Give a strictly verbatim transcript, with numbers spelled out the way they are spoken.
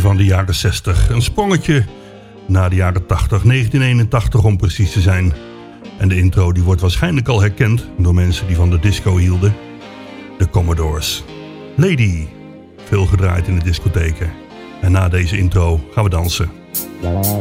van de jaren zestig. Een sprongetje naar de jaren tachtig, negentien eenentachtig om precies te zijn. En de intro die wordt waarschijnlijk al herkend door mensen die van de disco hielden. De Commodores. Lady, veel gedraaid in de discotheken. En na deze intro gaan we dansen.